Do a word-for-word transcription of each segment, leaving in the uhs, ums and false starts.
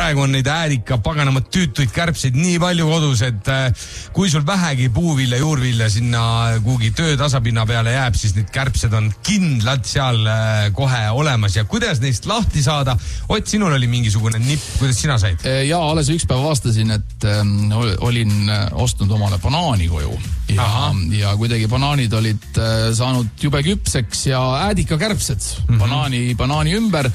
praegu on neid äärika paganamad tüütuid kärbseid nii palju kodus, et kui sul vähegi puuvilja, juurvilja sinna kuhugi töö tasapinna peale jääb, siis need kärbsed on kindlalt seal kohe olemas. Ja kuidas neist lahti saada? Ott, sinul oli mingisugune nipp, kuidas sina said? Ja alles üks päev vastasin, et ähm, olin ostnud omale banaani koju ja, ja kuidagi banaanid olid äh, saanud jube küpseks ja äädika kärbsed mm-hmm. banaani, banaani ümber.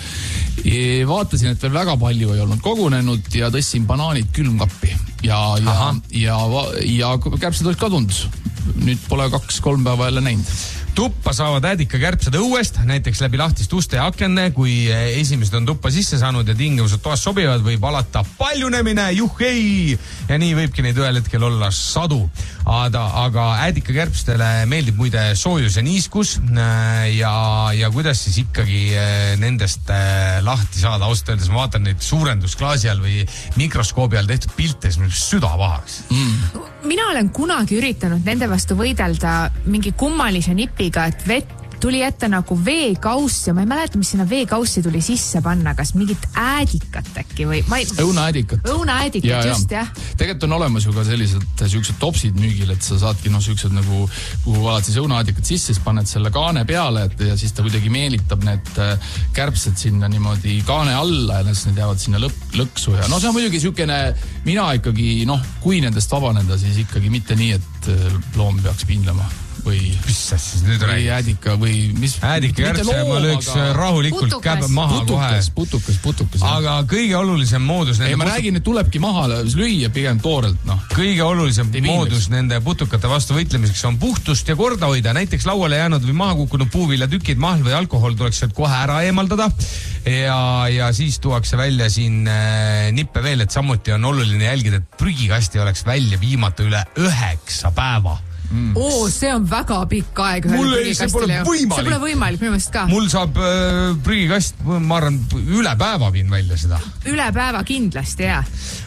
Ja vaatasin, et veel väga palju ei olnud kogunenud ja tõssin banaanid külmkappi ja, ja, ja, ja kärbsed olid kadunud. Nüüd pole kaks-kolm päeva jälle näinud. Tuppa saavad äädika kärbsed õuest, näiteks läbi lahtist uste ja akenne. Kui esimesed on tuppa sisse saanud ja tingimused toas sobivad, võib alata paljunemine, juhhei! Ja nii võibki neid ühel hetkel olla sadu. Aga, aga äädika kärbstele meeldib muide soojus ja niiskus ja, ja kuidas siis ikkagi nendest lahti saada. Ausalt öeldes ma vaatan neid suurendusklaasi all või mikroskoobi all tehtud pilte, siis mul süda pahaks. Mm. Mina olen kunagi üritanud nende vastu võidelda mingi kummalise nipiga, et vett tuli ette nagu veekaussi ja ma ei mäleta, mis sinna veekaussi tuli sisse panna, kas mingit äädikat äkki või ma ei... õunaäädikat. Õunaäädikat, ja, just jah. Tegelikult on olemas ju ka sellised sellised topsid müügil, et sa saadki no sellised nagu, kuhu valad siis õunaäädikat sisse, siis paned selle kaane peale et, ja siis ta kuidagi meelitab need kärbsed sinna niimoodi kaane alla ja siis need jäävad sinna lõp, lõksu ja no see on muidugi siukene, mina ikkagi, noh, kui nendest vabaneda, siis ikkagi mitte nii, et loom peaks pindlema. Või, mis siis nüüd või äädika või mis äädika kärbse ma lööks aga... rahulikult käb maha putukas, kohe putukas, putukas aga kõige olulisem moodus ei ma putuk... räägin, et tulebki maha lüüa pigem toorelt noh. Kõige olulisem Te moodus nende putukate vastu võitlemiseks on puhtust ja korda hoida, näiteks lauale jäänud või maha kukkunud puuviljatükid, mahl või alkohol tuleks sealt kohe ära eemaldada ja, ja siis tuuakse välja siin äh, nippe veel, et samuti on oluline jälgida, et prügikasti oleks välja viimata üle üheksa päeva. Mm. Oo, see on väga pikk aeg. Mul ei, see pole võimalik. See pole võimalik, minu meelest ka. Mul saab äh, prügikast, ma arvan, üle päeva viin välja seda. Üle päeva kindlasti, jah.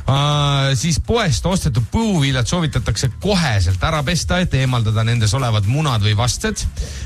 Uh, siis poest ostetud puuviljad soovitatakse koheselt ära pesta, et eemaldada nendes olevad munad või vastsed.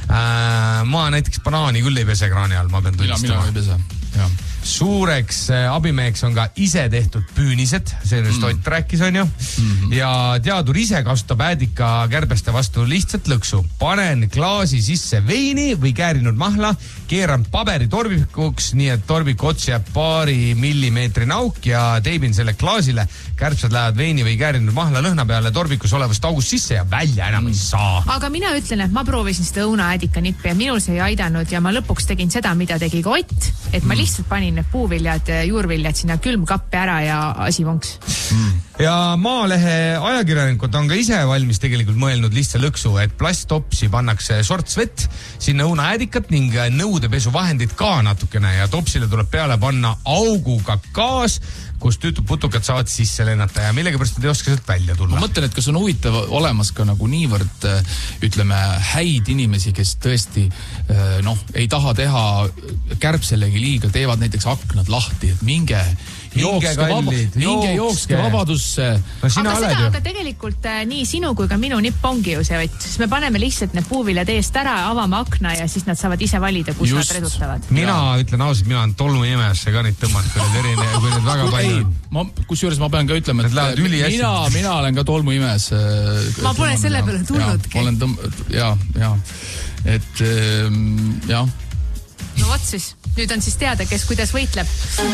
Uh, ma näiteks banaani küll ei pese kraani all, ma pean tunnistama. Mina, mina ei pese, jah. Suureks abimeheks on ka ise tehtud püünised, see on just mm. Ott rääkis, on ju. Mm-hmm. Ja teadur ise kasutab äädika kärbeste vastu lihtsalt lõksu. Panen klaasi sisse veini või käärinud mahla, keeran paberi torbikuks, nii et torbiku ots jääb paari millimeetrine auk ja teibin selle klaasile. Kärbsed lähevad veini või käärinud mahla lõhna peale torbikus olevast august sisse ja välja enam mm. ei saa. Aga mina ütlen, et ma proovisin seda õunaäädika nippi ja minul see ei aidanud ja ma lõpuks tegin seda, mida tegi ka Ott, et ma lihtsalt panin need puuviljad, juurviljad sinna külmkappi ära ja asi vonks. Mm. Ja Maalehe ajakirjanikud on ka ise valmis tegelikult mõelnud lihtsa lõksu, et plasttopsi pannakse sorts vett, sinna õunaäädikat ning nõudepesuvahendid ka natukene ja topsile tuleb peale panna auguga gaas, kus tüütud putukad saavad sisse lennata ja millegipärast nad ei oska sealt välja tulla. Ma mõtlen, et kas on huvitav olemas ka nagu niivõrd, ütleme, häid inimesi, kes tõesti noh, ei taha teha kärbselegi liiga, teevad näiteks aknad lahti, et minge jookske, vaba, minge jookske vabadusse. No, aga seda, aga tegelikult äh, nii sinu kui ka minu nipp ongi ju see, et siis me paneme lihtsalt need puuviljad eest ära, avame akna ja siis nad saavad ise valida, kus Just. Nad redutavad. Mina ja. Ütlen ausalt, mina olen tolmuimesse ka neid tõmmanud, kui need erine, kui need väga palju. Ma, kusjuures ma pean ka ütlema, et mina, mina olen ka tolmuimes. Ma pole selle peale tulnudki. Ma olen tõmm... Ja, ja. Et, ähm, jah. No vot siis, nüüd on siis teada, kes kuidas võitleb.